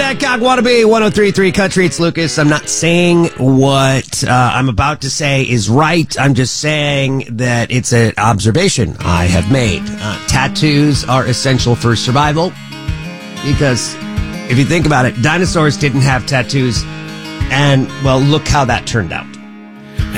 Bangkok Wannabe 103.3 Country. It's Lucas. I'm not saying what I'm about to say is right. I'm just saying that it's an observation I have made. Tattoos are essential for survival because if you think about it, dinosaurs didn't have tattoos, and, well, look how that turned out.